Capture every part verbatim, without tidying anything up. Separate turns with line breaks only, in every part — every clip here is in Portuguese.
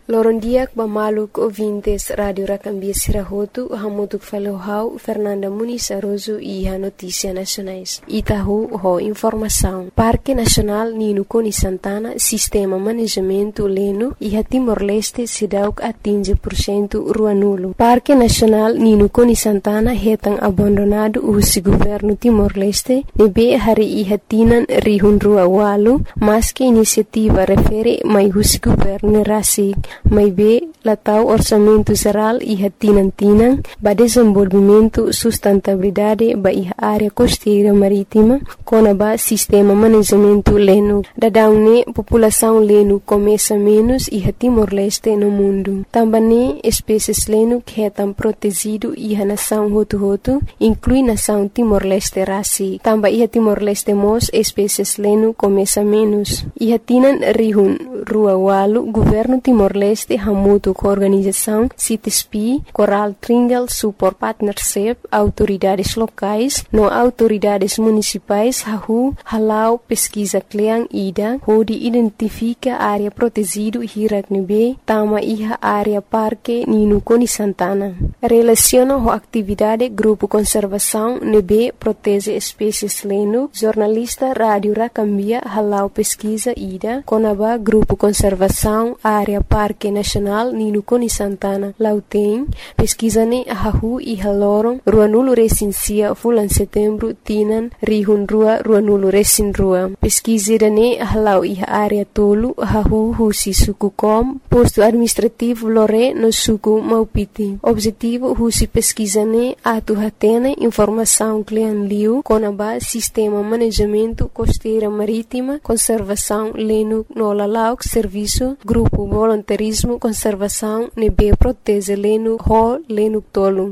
Lorondiak Bamaluk ouvintes Rádio Racambia Sirahotu, Hamutuk Falohau, Fernanda Muniz Aroso e a Notícia Nacionais. Itahu, ho informação. Parque Nacional Nino Coni Santana, Sistema Manejamento Leno e a Timor-Leste Sidauk atinge por cento rua nulo. Parque Nacional Nino Coni Santana retan abandonado o governo Timor-Leste, nebe hari ihatinan rihun rua walu, mas que iniciativa refere mai o governo Rasik. Mai be latau orçamento geral e hatinan-tinan ba desenvolvimento sustentabilidade ba iha área costeira marítima com ba sistema manejamento leno. Dadaune população leno começa menos e Timor-Leste no mundo. Também espécies leno que estão protegido e a nação Hutu-Hutu inclui nação Timor-Leste Rasi. Também iha Timor-Leste mos espécies leno começa menos. Iha tinan rihun rua walu governo Timor-Leste hamutu com organização C I T S P, Coral Triangle Support Partnership, autoridades locais, no autoridades municipais, hahu, halau, pesquisa kleang ida, onde identifica área protegida hirak nebe, tama iha área parque Nino Coni Santana. Relaciona a atividade grupo conservação nebe protege espécies leno, jornalista Rádio Racambia, halau pesquisa ida, conaba grupo conservação área parque Nacional Nino Coni Santana Lauteng pesquisa ne hahu e halorong rua nulo recensia fulan setembro tinan rihun rua rua nulo recin rua pesquisa ne halau e área tolu hahu husi suku kom posto administrativo lore no suku maupiti objetivo husi pesquisa ne atu hatene informação klean liu conaba sistema manejamento costeira marítima conservação leno no lalauk serviço grupo voluntarismo conservação nebe protege leno ho leno tolum.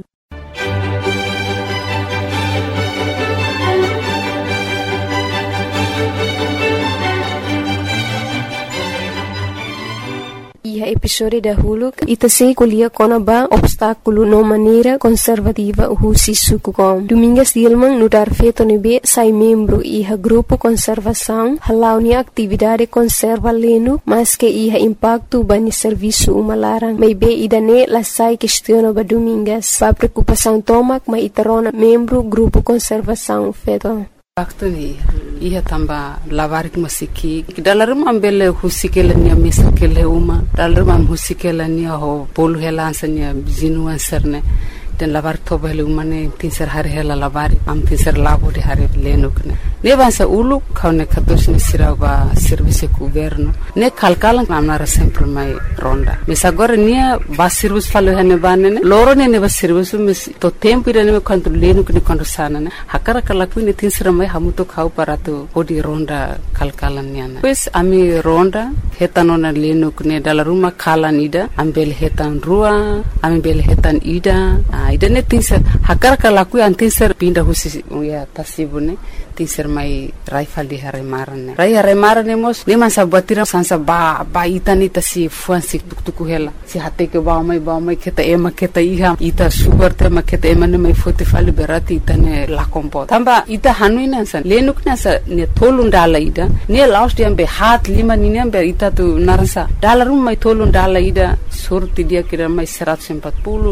Iha episode dahulu ita se kuliah konaba obstáculo no maneira conservativa husi suku kom. Domingas Dilman nudar feto nebe sai membro iha grupo conservação halau ni atividade conserva leno mas que iha impacto bani serviço umalarang. May be idane la sai questiona ba domingas. Ba preocupação tomak mai itarona membro grupo conservação feto.
Waktu ni ia tamba lavarik masiki dalam ambele husikela ni misikele uma dalam husikela ni ho polu helansanya zinuan serne dan lavar toba hele umane tinser hari hela lavari am tinser labo de hari lenukne ne bansa ulu kaune katos ni siraba service governo ne kalkalan amnara sempre mai ronda mesa agora nia ba service falo hene banene loro ne ne ba service mes to tempo ida ne quanto lenukne quanto sana ne hakara kalaku ne tinser mai hamuto kau parato odi ronda kalkalan niana pues ami ronda hetanona lenukne dala ruma kalan ida ambel hetan rua ambel hetan ida ida ne tinser hakara kalaku an tinser pinda husi ya tasibune tinser mai raifal di hare marane rai hare marane mos ne man sabatira sansa ba ba itani tasi fuansi tuktuku hela si hate ke ba mai ba mai keta ema keta iha ita sugar te ma keta ema ne mai fote fali berati itane la kompo tamba ita hanuina san lenuk na sa ne tolun dala ida ne last diam be hat lima ni ne be ita tu narasa dalarum mai tolun dala ida surti dia kira mai serat sempat puluh